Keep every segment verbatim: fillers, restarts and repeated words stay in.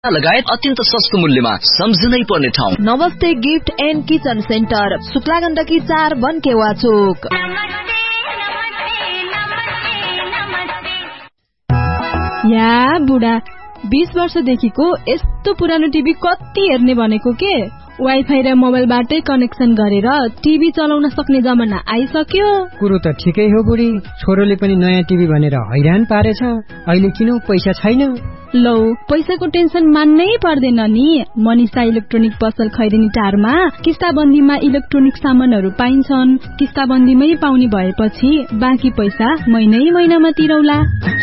लगायत अत्यन्त सस्तो मूल्यमा सम्झनै पर्ने ठाउँ नमस्ते गिफ्ट एन्ड किचन सेन्टर, शुक्लागण्डकी चार बनकेवा चोक। या बुढा बीस वर्षदेखिको यस्तो पुरानो टिभी कति हेर्ने भनेको के? वाइफाई र मोबाइलबाटै कनेक्सन गरेर टिभी चलाउन सक्ने जमाना आइसक्यो। कुरो त ठिकै हो बुढी, छोरोले पनि नयाँ टिभी भनेर हैरान पारेछ। अहिले किन पैसा छैन? लौ पैसाको टेन्सन मान्नै पर्दैन नि। मनिषा इलेक्ट्रोनिक पसल खैरेनी टारमा किस्ताबन्दीमा इलेक्ट्रोनिक सामानहरू पाइन्छन्। किस्ताबन्दीमै पाउने भएपछि बाँकी पैसा महिनै महिनामा तिरौला।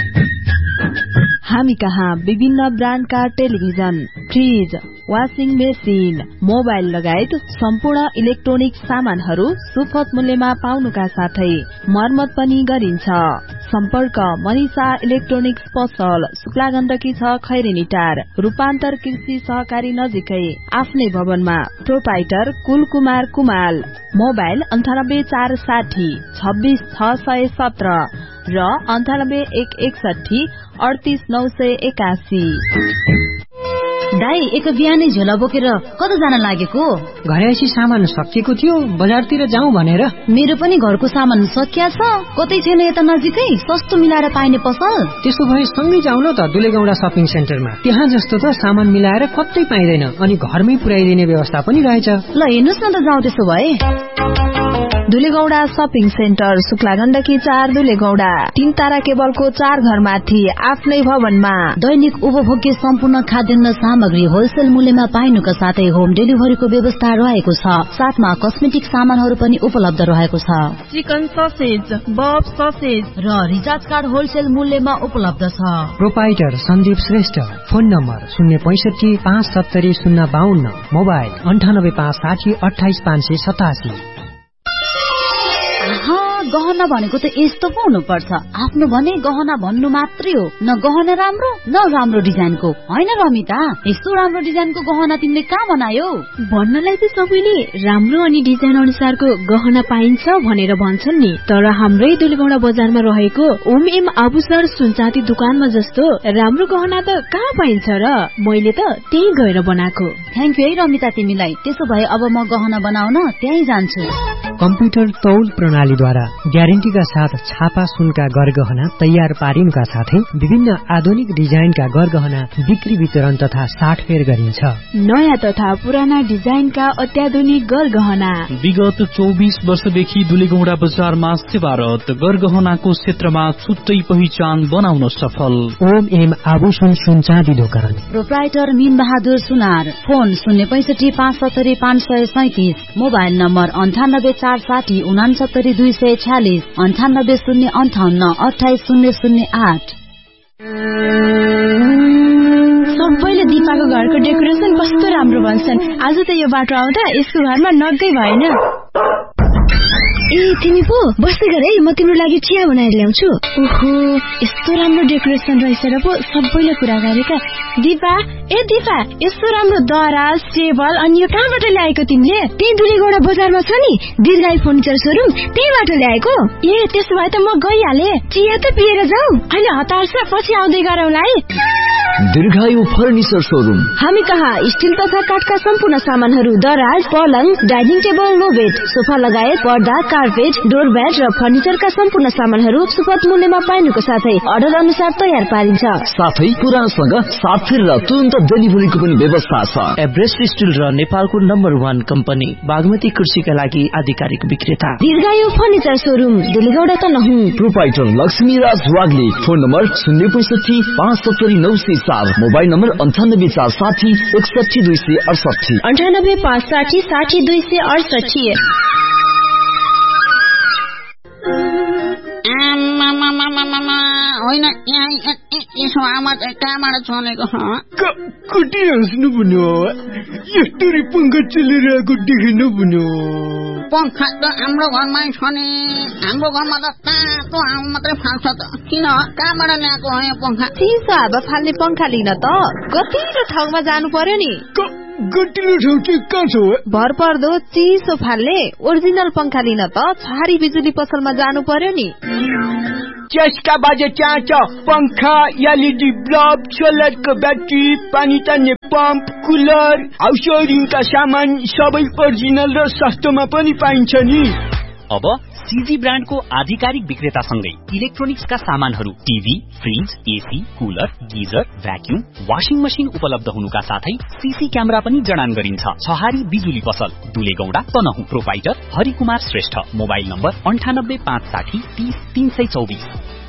हामी कहाँ विभिन्न ब्रान्डका television, fridge, washing machine, mobile लगायत सम्पूर्ण इलेक्ट्रोनिक सामानहरू सुपथ मूल्यमा पाउनुका साथै मर्मत पनि गरिन्छ। सम्पर्क मनिषा इलेक्ट्रोनिक्स पसल, शुक्लागण्डकी छ खैरेनी टार, रूपान्तर कृषि सहकारी नजिकै, आफ्नै भवनमा। प्रोपाइटर कुलकुमार कुमाल। मोबाइल अन्ठानब्बे चार साठी छब्बीस छ सय सत्र र अन्ठानब्बे एक एकसठी अडतीस नौ सय एकासी। दाई एक बिहानै झोला बोकेर कता जान लागेको? घरैसी सामान सकिएको थियो, बजारतिर जाउँ भनेर। मेरो पनि घरको सामान सकिया छ। कतै छैन यता नजिकै सस्तो मिलाएर पाइने पसल? त्यसो भए सँगै जाउँ न त दुलेगौडा शपिङ सेन्टरमा। त्यहाँ जस्तो त सामान मिलाएर कतै पाइँदैन, अनि घरमै पुर्याइदिने व्यवस्था पनि रहेछ। ल हेर्नुस् न त जाउँ त्यसो भए। दुलेगौडा शपिङ सेन्टर, शुक्लागण्डकी चार दुलेगौडा, तीन तारा केबलको चार घरमाथि, आफ्नै भवनमा। दैनिक उपभोग्य सम्पूर्ण खाद्यान्न सामग्री होलसेल मूल्यमा पाइनुका साथै होम डेलिभरीको व्यवस्था रहेको छ। साथमा कस्मेटिक सामानहरू पनि उपलब्ध रहेको छ। चिकन ससेज, बफ ससेज र रिचार्ज कार्ड होलसेल मूल्यमा उपलब्ध छ। Proprietor Sandeep Shrestha. Phone number शून्य पैसठी पाँच सत्तरी शून्य बाहन्न, मोबाइल अन्ठानब्बे पाँच साठी अठाइस पाँच सय सतासी। गहना भनेको त यस्तो पो हुनुपर्छ। आफ्नो भने गहना भन्नु मात्रै हो, न गहना राम्रो न राम्रो डिजाइनको। होइन रमिता, यस्तो राम्रो डिजाइनको गहना तिमीले कहाँ बनायो? भन्नलाई त सबैले राम्रो अनि डिजाइन अनुसारको गहना पाइन्छ भनेर भन्छन् नि, तर हाम्रै दुलेगौडा बजारमा रहेको ओम एम आभूषण सुनचाँदी दुकानमा जस्तो राम्रो गहना त कहाँ पाइन्छ र? मैले त त्यही गएर बनाएको। थ्याङ्क यू है रमिता तिमीलाई। त्यसो भए अब म गहना बनाउन त्यही जान्छु। कम्प्युटर तौल प्रणालीद्वारा ग्यारेन्टीका साथ छापा सुनका गरगहना तयार पारिनुका साथै विभिन्न आधुनिक डिजाइनका गरगहना बिक्री वितरण तथा साटफेर गरिन्छ। नयाँ तथा पुराना डिजाइनका अत्याधुनिक गरगहना विगत चौबिस वर्षदेखि दुलेगौडा बजारमा सेवारत, गरगहनाको क्षेत्रमा छुट्टै पहिचान बनाउन सफल। ओम एम आभूषण सुनचाँदी दोकान, प्रोप्राइटर मीन बहादुर सुनार। फोन शून्य पैसठी पाँच सत्तरी पाँच सय सैतिस, मोबाइल नम्बर अन्ठानब्बे चार साठी उनासत्तरी दुई सय छ्यालिस, अन्ठानब्बे शून्य अन्ठाउन्न अठाइस शून्य शून्य आठ। सबैले दिपाको घरको डेकोरेसन कस्तो राम्रो भन्छन्। आज त यो बाटो आउँदा यसको घरमा नगै भएन। ए तिमी पो बस्दै गर है, म तिम्रो लागि चिया बनाएर ल्याउँछु। ओहो यस्तो राम्रो डेकोरेसन रहेछ र पो सबैले कुरा गरेका। दिपा ए दिपा, यस्तो राम्रो दराज टेबल अनि यो कहाँबाट ल्याएको तिमीले? त्यही दुलेगौडा बजारमा छ नि दीर्घायु फर्निचर सोरुम, त्यहीबाट ल्याएको। ए त्यसो भए त म गइहाले। चिया त पिएर जाऊ। अहिले हतार छ, पछि आउँदै गरौँला है। दीर्घायु फर्निचर सोरुम। हामी कहाँ स्टिल तथा काठका सम्पूर्ण सामानहरू, दराज, पलङ, डाइनिङ टेबल, लो बेड, सोफा लगायत पर्दा, कार्पेट, डोरम्याट र फर्निचरका सम्पूर्ण सामानहरू सुपथ मूल्यमा पाइनुको साथै अर्डर अनुसार तयार पारिन्छ। साथै पुरानसँग साथफेर र तुरन्त डेलिभरीको पनि व्यवस्था छ। एभरेस्ट स्टिल र नेपालको नम्बर वान कम्पनी बागमती कृषिका लागि आधिकारिक विक्रेता दीर्घायु furniture showroom, दुलेगौडा Tanahun. Proprietor Laxmiraj Wagle. Phone number शून्य पैसठी पाँच सत्तरी नौ सय चार, मोबाइल नम्बर अन्ठानब्बे चार साठी एकसठी दुई सय अडसठी, अन्ठानब्बे पाँच साठी साठी दुई सय अडसठी। होइन यसो आवाज कहाँबाट चलेको? कति हाँस्नु भन्यो, यस्तरी पंखा चलिरहेको देखिनु भन्यो। पंखा त हाम्रो घरमै छ नि, हाम्रो घरमा त तातो हावा मात्रै फाल्छ त। किन कहाँबाट ल्याएको हो यो पंखा? चिसो हावा फाल्ने पंखा लिन त कतिको ठाउँमा जानु पर्यो नि। गतिलो ठाउँ चाहिँ कहाँ छ? भर पर्दो चिसो फाल्ने ओरिजिनल पंखा लिन त छहारी बिजुली पसलमा जानु पर्यो नि। त्यसका बाजे त्यहाँ छ पंखा, एलईडी बल्ब, सोलरको ब्याट्री, पानी तान्ने पम्प, कुलर, हाउस वायरिङका सामान सबै ओरिजिनल र सस्तोमा पनि पाइन्छ नि। अब सीजी ब्रान्डको आधिकारिक विक्रेतासँगै इलेक्ट्रोनिक्सका सामानहरू TV, fridge, AC, cooler, geyser, vacuum, washing machine उपलब्ध हुनुका साथै सीसी क्यामेरा पनि जडान गरिन्छ। छहारी बिजुली पसल, दुलेगौडा, Tanahun. Proprietor Harikumar Shrestha. Mobile number अन्ठानब्बे पाँच साठी तीस तीन सय चौबिस।